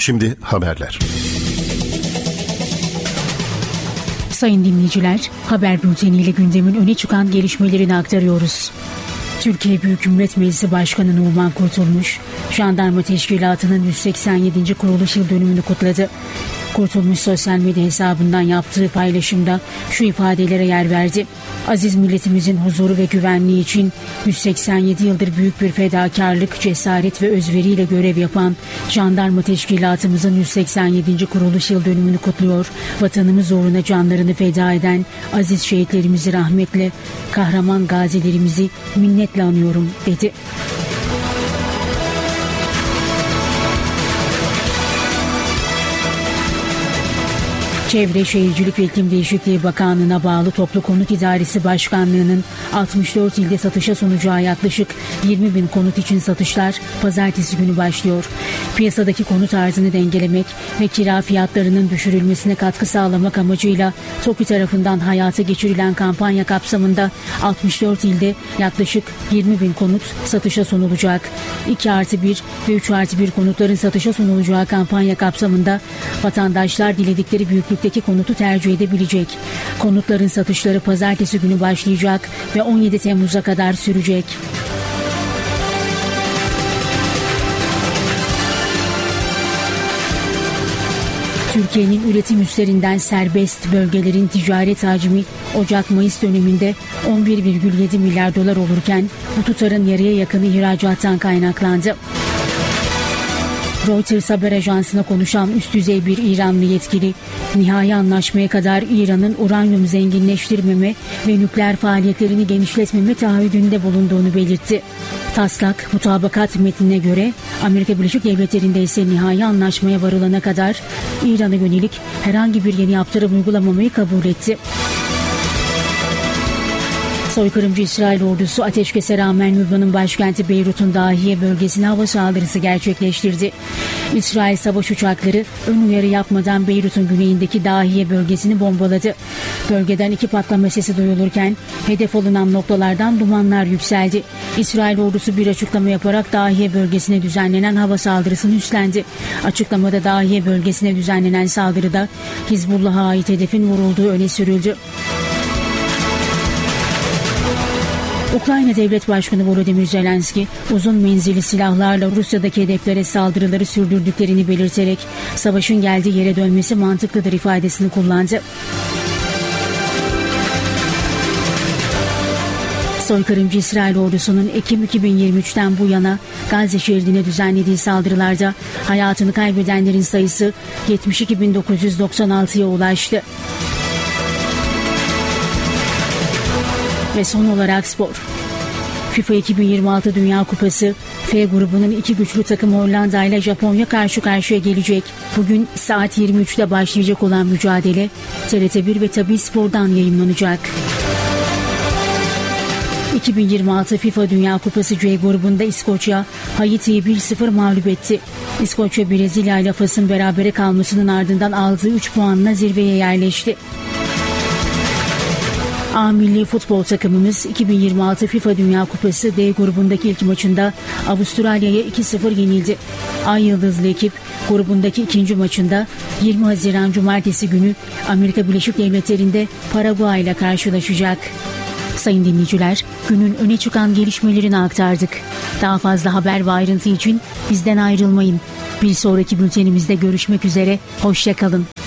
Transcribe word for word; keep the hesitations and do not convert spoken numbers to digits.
Şimdi haberler. Sayın dinleyiciler, haber bülteniyle gündemin öne çıkan gelişmelerini aktarıyoruz. Türkiye Büyük Millet Meclisi Başkanı Numan Kurtulmuş, Jandarma Teşkilatı'nın yüz seksen yedinci kuruluş yıl dönümünü kutladı. Kurtulmuş sosyal medya hesabından yaptığı paylaşımda şu ifadelere yer verdi. Aziz milletimizin huzuru ve güvenliği için yüz seksen yedi yıldır büyük bir fedakarlık, cesaret ve özveriyle görev yapan Jandarma Teşkilatımızın yüz seksen yedinci kuruluş yıl dönümünü kutluyor. Vatanımız uğruna canlarını feda eden aziz şehitlerimizi rahmetle, kahraman gazilerimizi minnetle anıyorum dedi. Çevre Şehircilik ve İklim Değişikliği Bakanlığı'na bağlı Toplu Konut İdaresi Başkanlığı'nın altmış dört ilde satışa sunacağı yaklaşık yirmi bin konut için satışlar pazartesi günü başlıyor. Piyasadaki konut arzını dengelemek ve kira fiyatlarının düşürülmesine katkı sağlamak amacıyla TOKİ tarafından hayata geçirilen kampanya kapsamında altmış dört ilde yaklaşık yirmi bin konut satışa sunulacak. iki artı bir ve üç artı bir konutların satışa sunulacağı kampanya kapsamında vatandaşlar diledikleri büyüklük konutu tercih edebilecek. Konutların satışları pazartesi günü başlayacak ve on yedi Temmuz'a kadar sürecek. Türkiye'nin üretim üslerinden serbest bölgelerin ticaret hacmi Ocak-Mayıs döneminde on bir virgül yedi milyar dolar olurken bu tutarın yarıya yakını ihracattan kaynaklandı. Reuters haber ajansına konuşan üst düzey bir İranlı yetkili, nihai anlaşmaya kadar İran'ın uranyum zenginleştirmeme ve nükleer faaliyetlerini genişletmeme taahhüdünde bulunduğunu belirtti. Taslak, mutabakat metnine göre Amerika Birleşik Devletleri'nde ise nihai anlaşmaya varılana kadar İran'a yönelik herhangi bir yeni yaptırım uygulamamayı kabul etti. Soykırımcı İsrail ordusu ateşkese rağmen Lübnan'ın başkenti Beyrut'un Dahiye bölgesine hava saldırısı gerçekleştirdi. İsrail savaş uçakları ön uyarı yapmadan Beyrut'un güneyindeki Dahiye bölgesini bombaladı. Bölgeden iki patlama sesi duyulurken hedef alınan noktalardan dumanlar yükseldi. İsrail ordusu bir açıklama yaparak Dahiye bölgesine düzenlenen hava saldırısını üstlendi. Açıklamada Dahiye bölgesine düzenlenen saldırıda Hizbullah'a ait hedefin vurulduğu öne sürüldü. Ukrayna Devlet Başkanı Volodymyr Zelenski, uzun menzilli silahlarla Rusya'daki hedeflere saldırıları sürdürdüklerini belirterek savaşın geldiği yere dönmesi mantıklıdır ifadesini kullandı. Soykırımcı İsrail ordusunun Ekim iki bin yirmi üçten bu yana Gazze şeridine düzenlediği saldırılarda hayatını kaybedenlerin sayısı yetmiş iki bin dokuz yüz doksan altıya ulaştı. Ve son olarak spor. FIFA iki bin yirmi altı Dünya Kupası F grubunun iki güçlü takım Hollanda ile Japonya karşı karşıya gelecek. Bugün saat yirmi üçte başlayacak olan mücadele T R T bir ve Tabii Spor'dan yayınlanacak. iki bin yirmi altı FIFA Dünya Kupası C grubunda İskoçya Haiti'yi bir sıfır mağlup etti. İskoçya Brezilya ile Fas'ın berabere kalmasının ardından aldığı üç puanla zirveye yerleşti. A milli futbol takımımız iki bin yirmi altı FIFA Dünya Kupası D grubundaki ilk maçında Avustralya'ya iki sıfır yenildi. Ay Yıldızlı ekip grubundaki ikinci maçında yirmi Haziran Cumartesi günü Amerika Birleşik Devletleri'nde Paraguay ile karşılaşacak. Sayın dinleyiciler, günün öne çıkan gelişmelerini aktardık. Daha fazla haber ve ayrıntı için bizden ayrılmayın. Bir sonraki bültenimizde görüşmek üzere, hoşça kalın.